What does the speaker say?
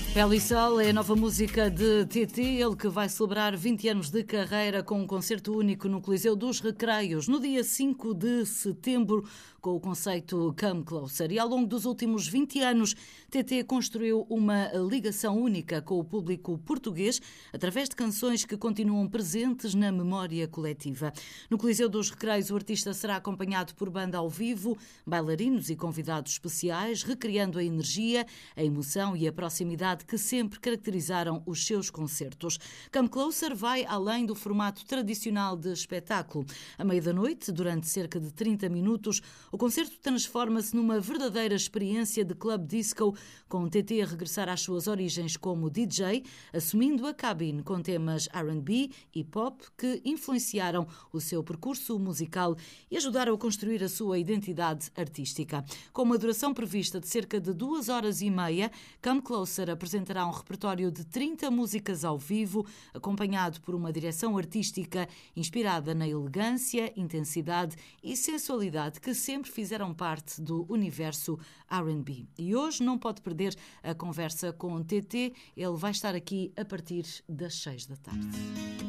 Pele e Sol é a nova música de TT, ele que vai celebrar 20 anos de carreira com um concerto único no Coliseu dos Recreios, no dia 5 de setembro, com o conceito Come Closer. E ao longo dos últimos 20 anos, TT construiu uma ligação única com o público português, através de canções que continuam presentes na memória coletiva. No Coliseu dos Recreios, o artista será acompanhado por banda ao vivo, bailarinos e convidados especiais, recriando a energia, a emoção e a proximidade que sempre caracterizaram os seus concertos. Come Closer vai além do formato tradicional de espetáculo. À meia da noite, durante cerca de 30 minutos, o concerto transforma-se numa verdadeira experiência de club disco, com TT a regressar às suas origens como DJ, assumindo a cabine com temas R&B e pop que influenciaram o seu percurso musical e ajudaram a construir a sua identidade artística. Com uma duração prevista de cerca de 2 horas e meia, Come Closer apresentará um repertório de 30 músicas ao vivo, acompanhado por uma direção artística inspirada na elegância, intensidade e sensualidade que sempre fizeram parte do universo R&B. E hoje não pode perder a conversa com o TT, ele vai estar aqui a partir das 6 da tarde.